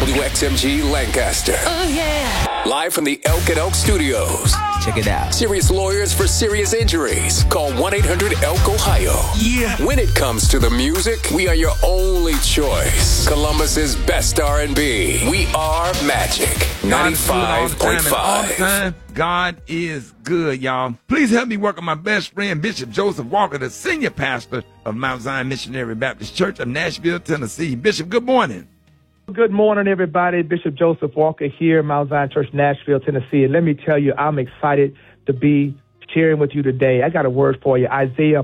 WXMG Lancaster. Oh, yeah. Live from the Elk and Elk Studios. Check it out. Serious lawyers for serious injuries. Call 1-800-ELK-OHIO. Yeah. When it comes to the music, we are your only choice. Columbus's best R&B. We are Magic 95.5. God is good, y'all. Please help me welcome my best friend, Bishop Joseph Walker, the senior pastor of Mount Zion Missionary Baptist Church of Nashville, Tennessee. Bishop, good morning. Good morning, everybody. Bishop Joseph Walker here, Mount Zion Church, Nashville, Tennessee. And let me tell you, I'm excited to be sharing with you today. I got a word for you. Isaiah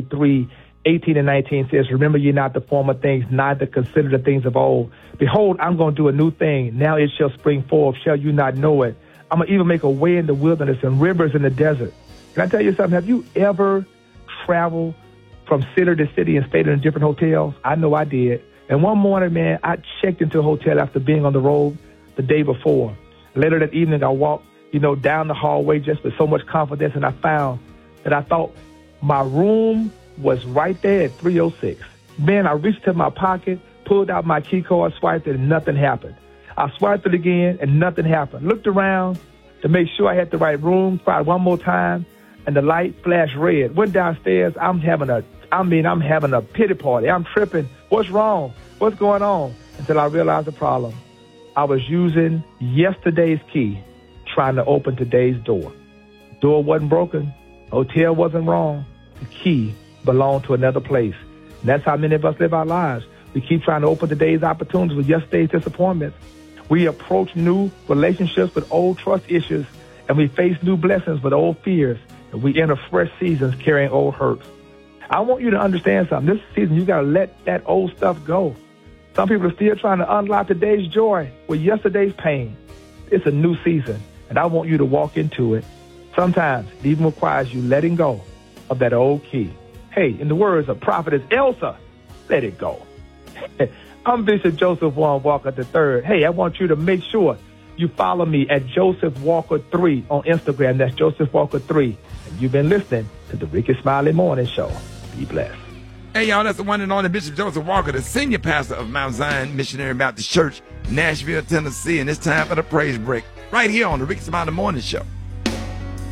43:18-19 says, remember ye not the former things, neither consider the things of old. Behold, I'm going to do a new thing. Now it shall spring forth. Shall you not know it? I'm going to even make a way in the wilderness and rivers in the desert. Can I tell you something? Have you ever traveled from city to city and stayed in different hotels? I know I did. And one morning, man, I checked into a hotel after being on the road the day before. Later that evening, I walked, down the hallway just with so much confidence, and I found that I thought my room was right there at 306. Man, I reached to my pocket, pulled out my key card, swiped it, and nothing happened. I swiped it again, and nothing happened. Looked around to make sure I had the right room, tried one more time, and the light flashed red. Went downstairs. I'm having a pity party. I'm tripping. What's wrong? What's going on? Until I realized the problem. I was using yesterday's key trying to open today's door. Door wasn't broken. Hotel wasn't wrong. The key belonged to another place. And that's how many of us live our lives. We keep trying to open today's opportunities with yesterday's disappointments. We approach new relationships with old trust issues, and we face new blessings with old fears, and we enter fresh seasons carrying old hurts. I want you to understand something. This season, you got to let that old stuff go. Some people are still trying to unlock today's joy with yesterday's pain. It's a new season, and I want you to walk into it. Sometimes it even requires you letting go of that old key. Hey, in the words of prophetess Elsa, let it go. I'm Bishop Joseph Warren Walker III. Hey, I want you to make sure you follow me at Joseph Walker 3 on Instagram. That's Joseph Walker 3. And you've been listening to the Ricky Smiley Morning Show. Be blessed. Hey, y'all, that's the one and only Bishop Joseph Walker, the senior pastor of Mount Zion Missionary Baptist Church, Nashville, Tennessee. And it's time for the praise break right here on the Ricky Smiley Morning Show.